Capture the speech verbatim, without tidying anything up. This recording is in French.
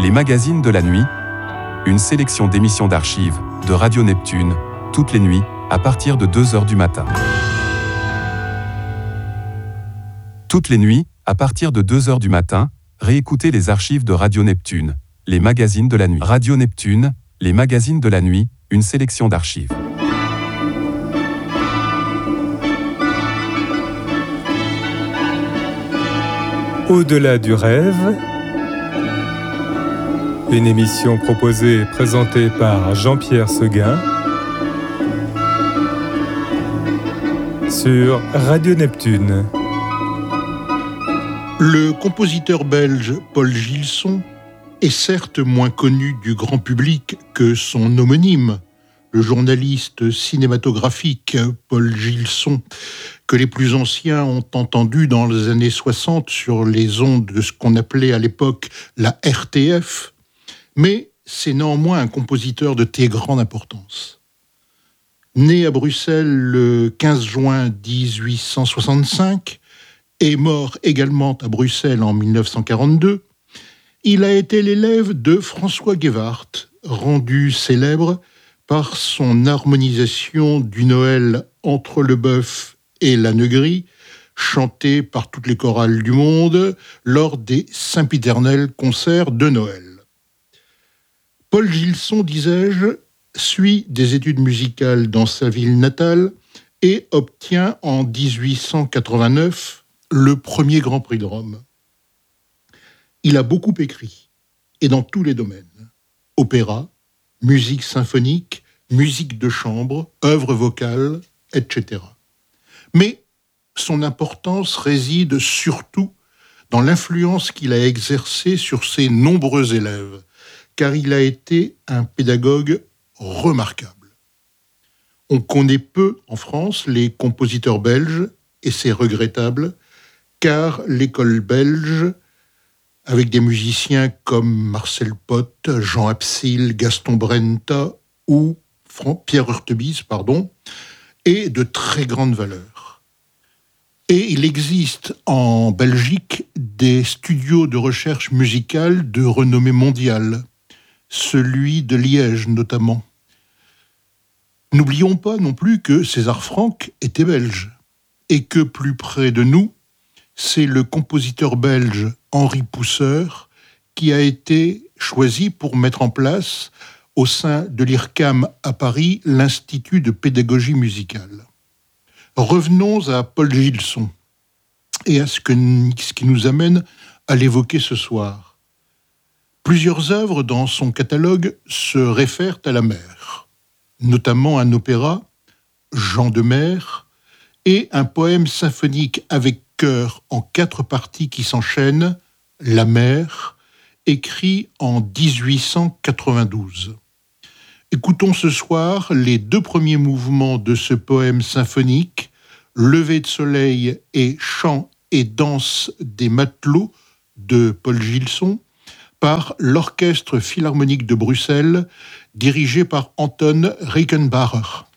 Les magazines de la nuit, une sélection d'émissions d'archives de Radio Neptune, toutes les nuits, à partir de deux heures du matin. Toutes les nuits, à partir de deux heures du matin, réécoutez les archives de Radio Neptune, les magazines de la nuit. Radio Neptune, les magazines de la nuit, une sélection d'archives. Au-delà du rêve, une émission proposée et présentée par Jean-Pierre Seguin sur Radio Neptune. Le compositeur belge Paul Gilson est certes moins connu du grand public que son homonyme, le journaliste cinématographique Paul Gilson, que les plus anciens ont entendu dans les années soixante sur les ondes de ce qu'on appelait à l'époque la R T F, mais c'est néanmoins un compositeur de très grande importance. Né à Bruxelles le quinze juin dix-huit cent soixante-cinq et mort également à Bruxelles en mille neuf cent quarante-deux, il a été l'élève de François Gevart, rendu célèbre par son harmonisation du Noël entre le bœuf et la negrie, chantée par toutes les chorales du monde lors des sempiternels concerts de Noël. Paul Gilson, disais-je, suit des études musicales dans sa ville natale et obtient en dix-huit cent quatre-vingt-neuf le premier Grand Prix de Rome. Il a beaucoup écrit, et dans tous les domaines. Opéra, musique symphonique, musique de chambre, œuvres vocales, et cetera. Mais son importance réside surtout dans l'influence qu'il a exercée sur ses nombreux élèves, car il a été un pédagogue remarquable. On connaît peu en France les compositeurs belges, et c'est regrettable, car l'école belge, avec des musiciens comme Marcel Pott, Jean Absil, Gaston Brenta ou Pierre Urtebise, pardon, est de très grande valeur. Et il existe en Belgique des studios de recherche musicale de renommée mondiale, celui de Liège notamment. N'oublions pas non plus que César Franck était belge, et que plus près de nous, c'est le compositeur belge Henri Pousseur qui a été choisi pour mettre en place, au sein de l'I R C A M à Paris, l'Institut de pédagogie musicale. Revenons à Paul Gilson et à ce, que, ce qui nous amène à l'évoquer ce soir. Plusieurs œuvres dans son catalogue se réfèrent à la mer, notamment un opéra, Jean de Mer, et un poème symphonique avec chœur en quatre parties qui s'enchaînent, La mer, écrit en dix-huit cent quatre-vingt-douze. Écoutons ce soir les deux premiers mouvements de ce poème symphonique, Lever de soleil et Chant et danse des matelots de Paul Gilson, par l'Orchestre philharmonique de Bruxelles, dirigé par Anton Reichenbacher.